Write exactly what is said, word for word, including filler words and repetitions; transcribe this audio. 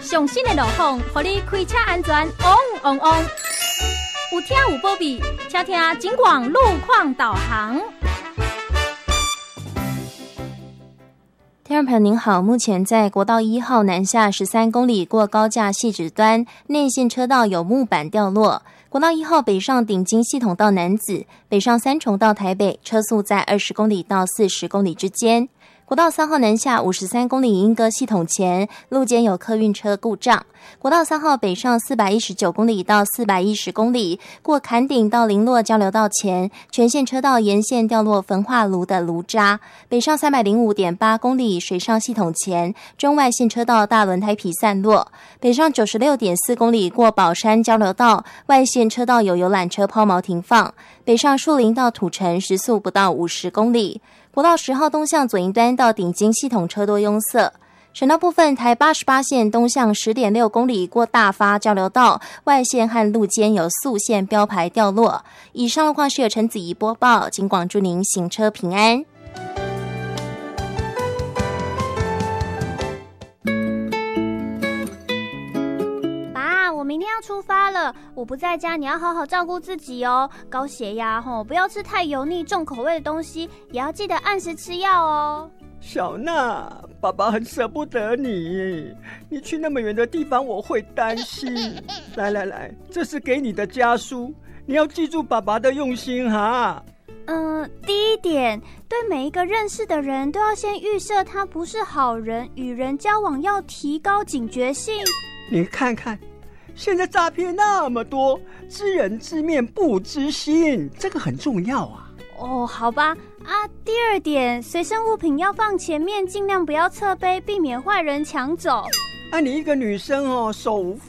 上新的路况，让你开车安全旺旺旺。有听有保庇，请听警广路况导航。 听众朋友您好，目前在国道一号南下十三公里过高架汐止端内线车道有木板掉落。国道一号北上顶金系统到楠梓，北上三重到台北，车速在二十公里到四十公里之间。国道三号南下五十三公里莺歌系统前，路肩有客运车故障。国道三号北上四百一十九公里到四百一十公里，过坎顶到林落交流道前，全线车道沿线掉落焚化炉的炉渣。北上三百零五点八公里水上系统前，中外线车道大轮胎皮散落。北上九十六点四公里过宝山交流道，外线车道有游览车抛锚停放。北上树林到土城时速不到五十公里。国道十号东向左营端到顶金系统车多拥塞。省道部分，台八十八线东向 十点六公里过大发交流道，外线和路肩有速线标牌掉落。以上路况是由陈子怡播报，警广祝您行车平安。 爸，我明天要出发了，我不在家，你要好好照顾自己哦。高血压吼，不要吃太油腻、重口味的东西，也要记得按时吃药哦。 小娜，爸爸很舍不得你，你去那么远的地方，我会担心。来来来，这是给你的家书，你要记住爸爸的用心哈。 嗯，第一点，对每一个认识的人都要先预设他不是好人，与人交往要提高警觉性。 你看看，现在诈骗那么多，知人知面不知心，这个很重要啊。 哦，好吧。啊，第二点，随身物品要放前面，尽量不要侧背，避免坏人抢走。 啊，你一个女生哦，手无